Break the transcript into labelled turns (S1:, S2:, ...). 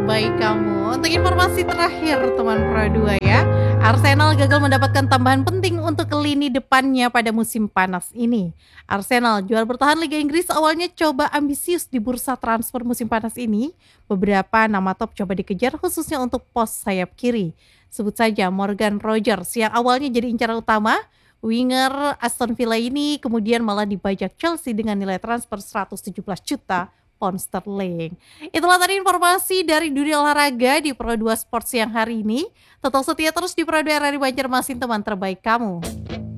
S1: terbaik kamu. Untuk informasi terakhir teman Pro 2 ya, Arsenal gagal mendapatkan tambahan penting untuk ke lini depannya pada musim panas ini. Arsenal, juara bertahan Liga Inggris awalnya coba ambisius di bursa transfer musim panas ini. Beberapa nama top coba dikejar khususnya untuk pos sayap kiri. Sebut saja Morgan Rogers yang awalnya jadi incaran utama. Winger Aston Villa ini kemudian malah dibajak Chelsea dengan nilai transfer 117 juta pound sterling. Itulah tadi informasi dari dunia olahraga di Pro 2 Sport siang hari ini. Tetap setia terus di Pro 2 RRI Banjarmasin, teman terbaik kamu.